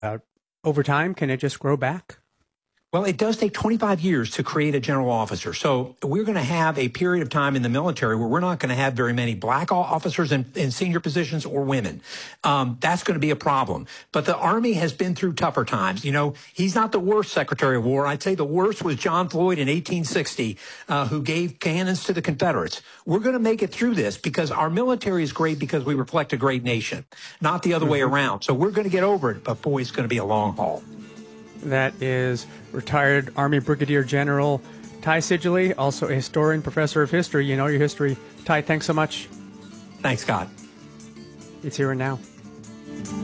over time, can it just grow back? Well, it does take 25 years to create a general officer. So we're going to have a period of time in the military where we're not going to have very many black officers in senior positions or women. That's going to be a problem. But the Army has been through tougher times. You know, he's not the worst Secretary of War. I'd say the worst was John Floyd in 1860, who gave cannons to the Confederates. We're going to make it through this because our military is great because we reflect a great nation, not the other way around. So we're going to get over it, but boy, it's going to be a long haul. That is retired Army Brigadier General Ty Sidgley, also a historian, professor of history. You know your history. Ty, thanks so much. Thanks, Scott. It's Here and Now.